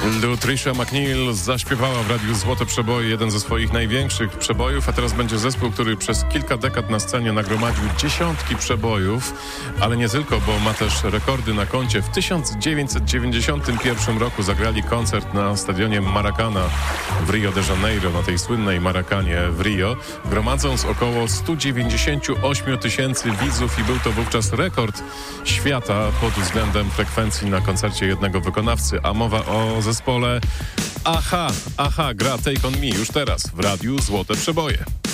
Tricia McNeil zaśpiewała w Radiu Złote Przeboje jeden ze swoich największych przebojów, a teraz będzie zespół, który przez kilka dekad na scenie nagromadził dziesiątki przebojów, ale nie tylko, bo ma też rekordy na koncie. W 1991 roku zagrali koncert na stadionie Maracana w Rio de Janeiro, na tej słynnej Maracanie w Rio, gromadząc około 198 tysięcy widzów i był to wówczas rekord świata pod względem frekwencji na koncercie jednego wykonawcy, a mowa o zespole Aha gra Take On Me już teraz w Radiu Złote Przeboje.